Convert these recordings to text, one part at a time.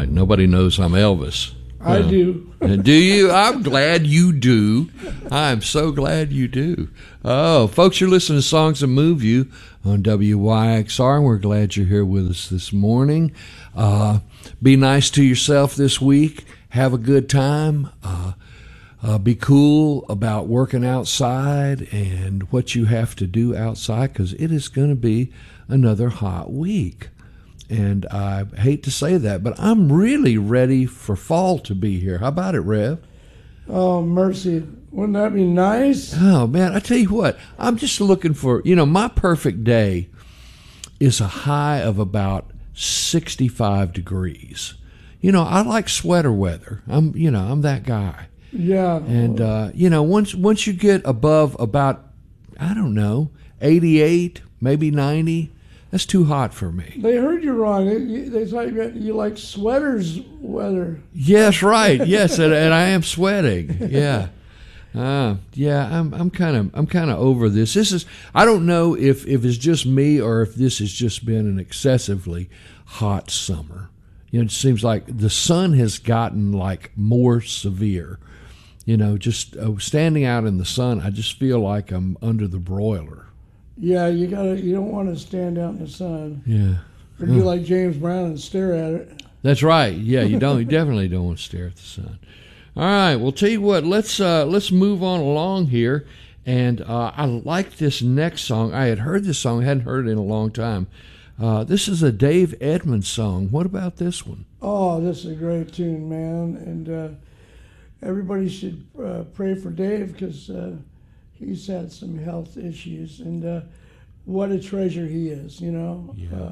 right. Nobody knows I'm Elvis. I do. Do you? I'm glad you do. I'm so glad you do. Oh, folks, you're listening to Songs That Move You on WYXR, and we're glad you're here with us this morning. Be nice to yourself this week. Have a good time. Be cool about working outside and what you have to do outside, because it is going to be another hot week. And I hate to say that, but I'm really ready for fall to be here. How about it, Rev? Oh, mercy. Wouldn't that be nice? Oh, man, I tell you what, I'm just looking for, my perfect day is a high of about 65 degrees. I like sweater weather. I'm that guy. Yeah. And, once you get above about, 88, maybe 90, that's too hot for me. They heard you wrong. They thought you like sweaters weather. Yes, right. Yes, and I am sweating. Yeah. I'm kind of over this. I don't know if it's just me or if this has just been an excessively hot summer. It seems like the sun has gotten like more severe. Just standing out in the sun, I just feel like I'm under the broiler. Yeah, you don't want to stand out in the sun. Yeah. Or do like James Brown and stare at it. That's right. Yeah, you definitely don't want to stare at the sun. All right, well, tell you what, let's move on along here. And I like this next song. I had heard this song, hadn't heard it in a long time. This is a Dave Edmunds song. What about this one? Oh, this is a great tune, man. And everybody should pray for Dave, because he's had some health issues, and what a treasure he is, Yeah.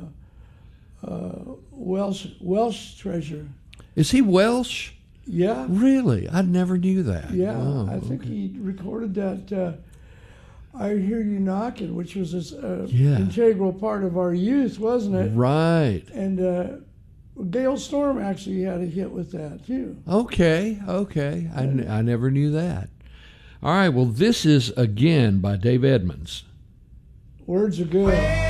Welsh treasure. Is he Welsh? Yeah. Really? I never knew that. Yeah, Oh, I think he recorded that I Hear You Knocking, which was this integral part of our youth, wasn't it? Right. And Gale Storm actually had a hit with that, too. Okay. I never knew that. All right, well, this is, again, by Dave Edmunds. Words are good.